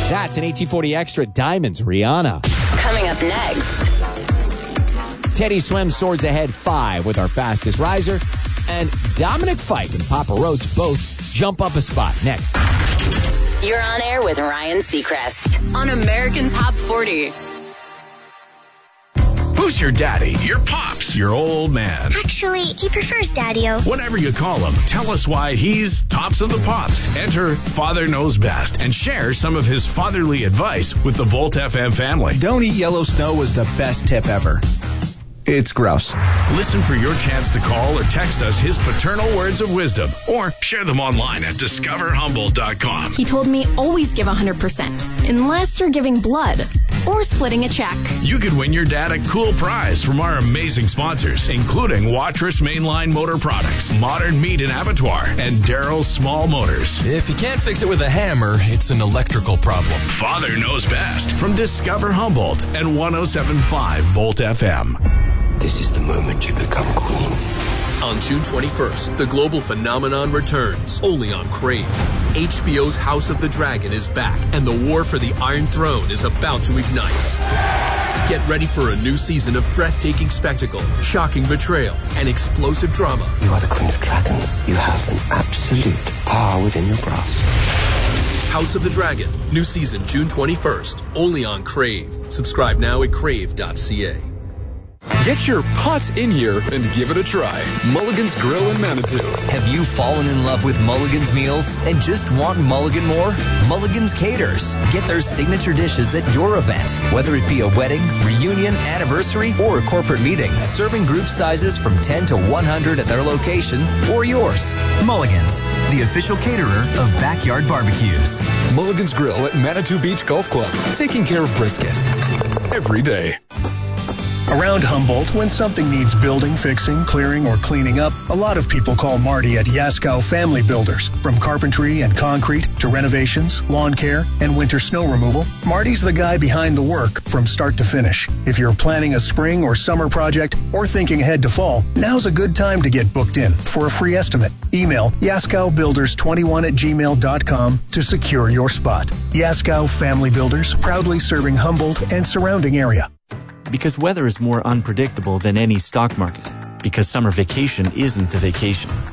That's an 1840 Extra Diamonds, Rihanna. Coming up next. Teddy Swim soars ahead 5 with our fastest riser. And Dominic Fike and Papa Roach both jump up a spot. Next. You're on air with Ryan Seacrest on American Top 40. Who's your daddy? Your pops? Your old man? Actually, he prefers Daddy-O. Whatever you call him, tell us why he's tops of the pops. Enter Father Knows Best and share some of his fatherly advice with the Volt FM family. Don't eat yellow snow was the best tip ever. It's gross. Listen for your chance to call or text us his paternal words of wisdom or share them online at discoverhumboldt.com. He told me always give 100% unless you're giving blood or splitting a check. You could win your dad a cool prize from our amazing sponsors, including Watrous Mainline Motor Products, Modern Meat and Abattoir, and Darrell's Small Motors. If you can't fix it with a hammer, it's an electrical problem. Father Knows Best from Discover Humboldt and 107.5 Volt FM. This is the moment you become queen. On June 21st, the global phenomenon returns, only on Crave. HBO's House of the Dragon is back, and the war for the Iron Throne is about to ignite. Get ready for a new season of breathtaking spectacle, shocking betrayal, and explosive drama. You are the queen of dragons. You have an absolute power within your grasp. House of the Dragon, new season June 21st, only on Crave. Subscribe now at crave.ca. Get your pots in here and give it a try. Mulligan's Grill in Manitou. Have you fallen in love with Mulligan's meals and just want Mulligan more? Mulligan's caters. Get their signature dishes at your event, whether it be a wedding, reunion, anniversary, or a corporate meeting. Serving group sizes from 10 to 100 at their location or yours. Mulligan's, the official caterer of backyard barbecues. Mulligan's Grill at Manitou Beach Golf Club. Taking care of brisket every day. Around Humboldt, when something needs building, fixing, clearing, or cleaning up, a lot of people call Marty at Yaskow Family Builders. From carpentry and concrete to renovations, lawn care, and winter snow removal, Marty's the guy behind the work from start to finish. If you're planning a spring or summer project or thinking ahead to fall, now's a good time to get booked in for a free estimate. Email yaskowbuilders21@gmail.com to secure your spot. Yaskow Family Builders, proudly serving Humboldt and surrounding area. Because weather is more unpredictable than any stock market. Because summer vacation isn't a vacation.